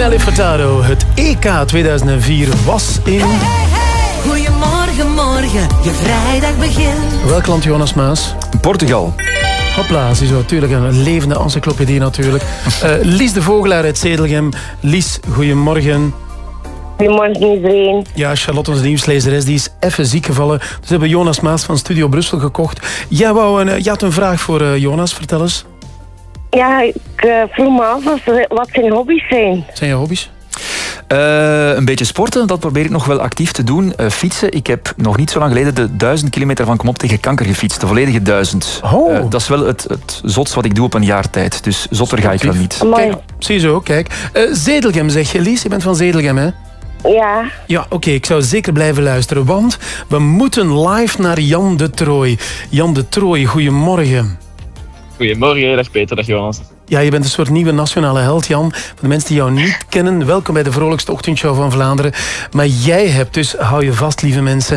Nelly Furtado. Het EK 2004 was in... Hey, hey, hey. Goedemorgen, morgen, je vrijdag begint. Welk land, Jonas Maas? Portugal. Hopla, ziezo, natuurlijk een levende encyclopedie natuurlijk. Lies de Vogelaar uit Zedelgem. Lies, goedemorgen. Goedemorgen iedereen. Ja, Charlotte, onze nieuwslezeres, die is even ziek gevallen. Dus we hebben Jonas Maas van Studio Brussel gekocht. Jij had een vraag voor Jonas, vertel eens. Ja, ik vroeg me af wat zijn hobby's zijn. Zijn je hobby's? Een beetje sporten, dat probeer ik nog wel actief te doen. Fietsen, ik heb nog niet zo lang geleden de 1000 kilometer van Komop tegen Kanker gefietst. De volledige 1000. Oh. Dat is wel het zotst wat ik doe op een jaar tijd. Dus zotter ga ik wel niet. Kijk, ziezo, kijk. Zedelgem zeg je, Lies. Je bent van Zedelgem, hè? Ja. Ja, oké, ik zou zeker blijven luisteren, want we moeten live naar Jan de Trooij. Jan de Trooij, goedemorgen. Goedemorgen, dag Peter, dag Jonas. Ja, je bent een soort nieuwe nationale held, Jan. Voor de mensen die jou niet kennen, welkom bij de vrolijkste ochtendshow van Vlaanderen. Maar jij hebt dus, hou je vast, lieve mensen,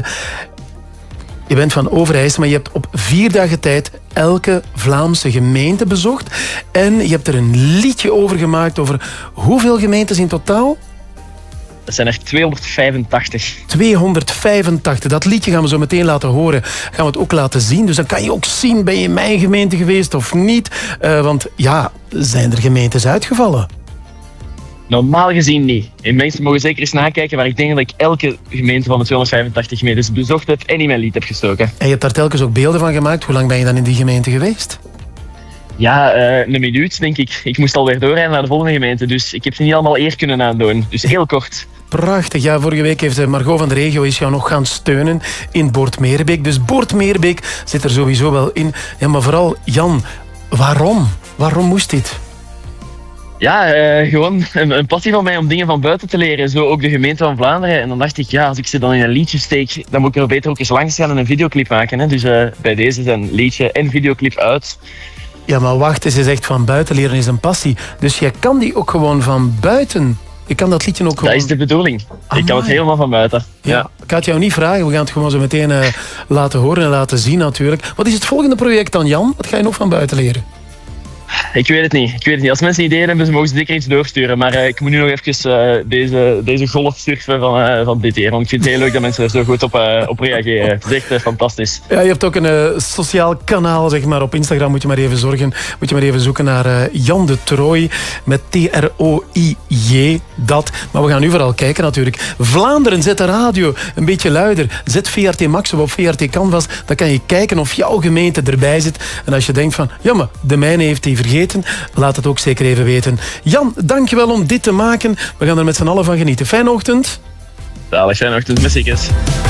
je bent van Overijssel, maar je hebt op 4 dagen tijd elke Vlaamse gemeente bezocht. En je hebt er een liedje over gemaakt over hoeveel gemeentes in totaal? Dat zijn er 285. 285. Dat liedje gaan we zo meteen laten horen. Gaan we het ook laten zien. Dus dan kan je ook zien, ben je in mijn gemeente geweest of niet? Want ja, zijn er gemeentes uitgevallen? Normaal gezien niet. En mensen mogen zeker eens nakijken waar ik denk dat ik elke gemeente van de 285 gemeentes bezocht heb en in mijn lied heb gestoken. En je hebt daar telkens ook beelden van gemaakt. Hoe lang ben je dan in die gemeente geweest? Ja, een minuut denk ik. Ik moest alweer doorrijden naar de volgende gemeente, dus ik heb ze niet allemaal eer kunnen aandoen. Dus heel kort. Prachtig. Ja, vorige week heeft Margot van de Regio is jou nog gaan steunen in Boort-Meerbeek. Dus Boort-Meerbeek zit er sowieso wel in. Ja, maar vooral, Jan, waarom? Waarom moest dit? Ja, gewoon een passie van mij om dingen van buiten te leren. Zo ook de gemeente van Vlaanderen. En dan dacht ik, ja, als ik ze dan in een liedje steek, dan moet ik er beter ook eens langs gaan en een videoclip maken. Hè. Dus bij deze zijn liedje en videoclip uit. Ja, maar wacht eens, je zegt van buiten leren is een passie. Dus jij kan die ook gewoon van buiten. Je kan dat liedje ook gewoon... Dat is de bedoeling. Amai. Ik kan het helemaal van buiten. Ja. Ik ga het jou niet vragen, we gaan het gewoon zo meteen laten horen en laten zien natuurlijk. Wat is het volgende project dan, Jan? Wat ga je nog van buiten leren? Ik weet het niet. Als mensen ideeën hebben, ze mogen ze zeker iets doorsturen. Maar ik moet nu nog even deze golf surfen van dit jaar. Want ik vind het heel leuk dat mensen er zo goed op reageren. Het is echt fantastisch. Ja, je hebt ook een sociaal kanaal, zeg maar. Op Instagram moet je maar even zoeken naar Jan de Trooij. Met T-R-O-I-J. Dat. Maar we gaan nu vooral kijken natuurlijk. Vlaanderen, zet de radio een beetje luider. Zet VRT Max op VRT Canvas. Dan kan je kijken of jouw gemeente erbij zit. En als je denkt van, ja, maar de mijne heeft die vergeten, laat het ook zeker even weten. Jan, dankjewel om dit te maken. We gaan er met z'n allen van genieten. Fijne ochtend. Zalig, fijne ochtend, messiekes.